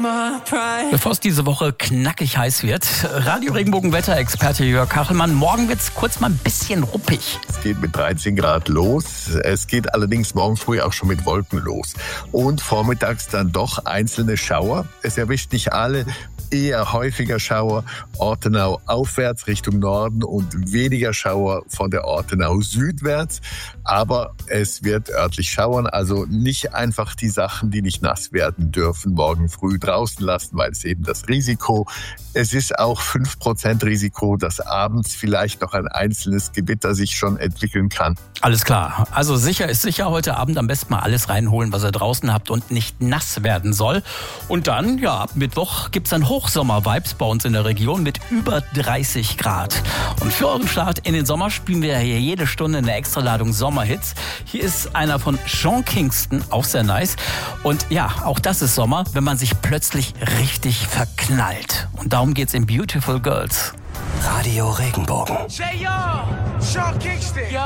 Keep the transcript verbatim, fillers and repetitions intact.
Bevor es diese Woche knackig heiß wird, Radio-Regenbogen-Wetterexperte Jörg Kachelmann. Morgen wird es kurz mal ein bisschen ruppig. Es geht mit dreizehn Grad los. Es geht allerdings morgen früh auch schon mit Wolken los. Und vormittags dann doch einzelne Schauer. Es erwischt nicht alle. Eher häufiger Schauer Ortenau aufwärts Richtung Norden und weniger Schauer von der Ortenau südwärts. Aber es wird örtlich schauern, also nicht einfach die Sachen, die nicht nass werden dürfen, morgen früh draußen lassen, weil es eben das Risiko. Es ist auch fünf Prozent Risiko, dass abends vielleicht noch ein einzelnes Gewitter sich schon entwickeln kann. Alles klar. Also sicher ist sicher, heute Abend am besten mal alles reinholen, was ihr draußen habt und nicht nass werden soll. Und dann, ja, ab Mittwoch gibt's dann Hochsommer-Vibes bei uns in der Region mit über dreißig Grad. Und für euren Start in den Sommer spielen wir hier jede Stunde eine Extraladung Sommerhits. Hier ist einer von Sean Kingston, auch sehr nice. Und ja, auch das ist Sommer, wenn man sich plötzlich richtig verknallt. Und darum geht's in Beautiful Girls. Radio Regenbogen. Say yo, Sean Kingston.